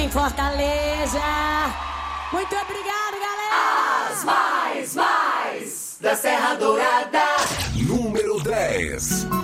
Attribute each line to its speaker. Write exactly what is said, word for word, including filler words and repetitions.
Speaker 1: em Fortaleza. Muito obrigado, galera!
Speaker 2: As mais, mais da Serra Dourada.
Speaker 3: Número dez.